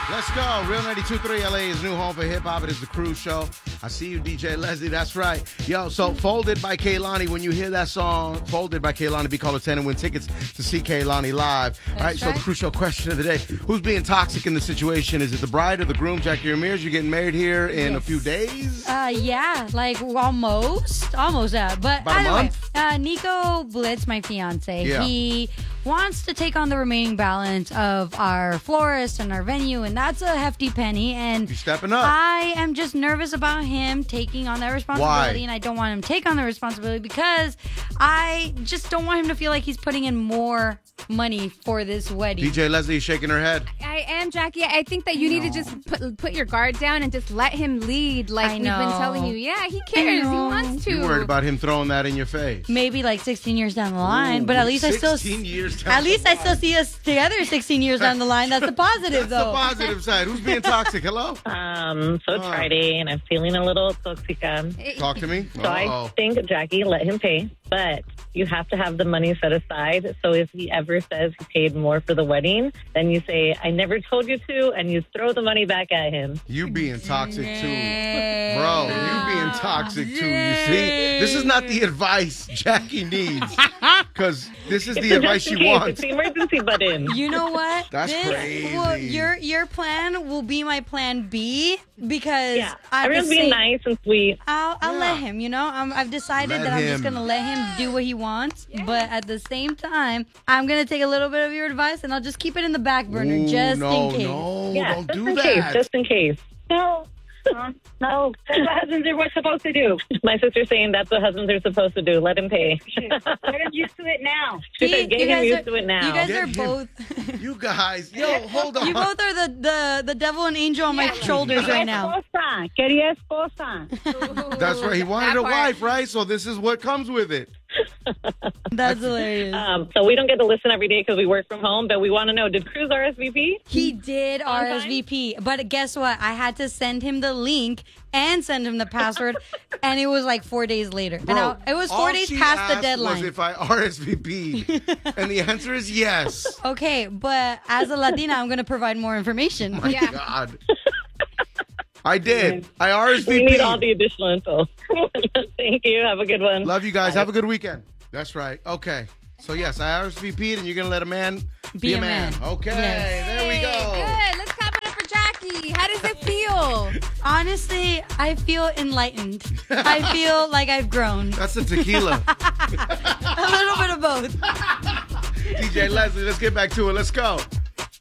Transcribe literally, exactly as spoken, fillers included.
Let's go. Real ninety-two point three L A's new home for hip-hop. It is the Cruise Show. I see you, D J Leslie. That's right. Yo, so Folded by Kehlani. When you hear that song, Folded by Kehlani, be called ten and win tickets to see Kehlani live. That's All right, so right. the Cruise Show question of the day. Who's being toxic in the situation? Is it the bride or the groom? Jackie Ramirez, you're getting married here in Yes. a few days? Uh, yeah, like almost, almost that. But About a either way, month? uh, Nico Blitz, my fiance, Yeah. he wants to take on the remaining balance of our florist and our venue, and that's a hefty penny. And You stepping up. I am just nervous about him taking on that responsibility, Why? and I don't want him to take on the responsibility because I just don't want him to feel like he's putting in more money for this wedding. D J Leslie is shaking her head. I am, Jackie. I think that you need to just put put your guard down and just let him lead, like I we've been know. telling you. Yeah, he cares. He know. wants to. You're worried about him throwing that in your face. Maybe like sixteen years down the line, Ooh, but at least I still sixteen years down at least the I still see us together sixteen years down the line. That's the positive, That's the though. positive side. Who's being toxic? Hello? Um, so it's Oh. Friday, and I'm feeling a little toxica. Talk to me. So I Uh-oh. think, Jackie, let him pay, but you have to have the money set aside. So if he ever says he paid more for the wedding, then you say, I never told you to, and you throw the money back at him. You being toxic too. Bro, you being toxic too. You see? This is not the advice Jackie needs. Because this is the advice Just in she case, wants. It's the emergency button. You know what? That's This crazy. will- your your plan will be my plan B because Yeah, I everyone's being nice and sweet. I'll, I'll Yeah. let him, you know? I'm, I've decided Let that I'm just him. going to let him do what he wants. But at the same time, I'm going to take a little bit of your advice and I'll just keep it in the back burner Ooh, just no, in case. no, Yeah, don't just do in that. case, just in case. No. Uh, no. That's what husbands are what's supposed to do. My sister's saying that's what husbands are supposed to do. Let him pay. Shit. Let him used to it now. She See, said, get you him guys used are- to it now. You guys Get are him. both... You guys, yo, hold on. You both are the, the, the devil and angel on my shoulders right now. Esposa. Quería esposa. That's right. He wanted That a part. wife, right? So this is what comes with it. That's hilarious. Um, so we don't get to listen every day because we work from home, but we want to know, did Cruz R S V P? He did On R S V P, but guess what? I had to send him the link and send him the password, and it was like four days later. Bro, and I, it was all four days she past the asked deadline. was if I R S V P'd. And the answer is yes. Okay, but as a Latina, I'm going to provide more information. My Yeah. God. I did. I R S We V need all P'd. the additional info. Thank you. Have a good one. Love you guys. Have a good weekend. That's right. Okay. So, yes, I R S V P'd, and you're going to let a man be, Be a a man. man. Okay. Yes. There we go. Good. Let's clap it up for Jackie. How does it feel? Honestly, I feel enlightened. I feel like I've grown. That's the tequila. A little bit of both. D J Leslie, let's get back to it. Let's go.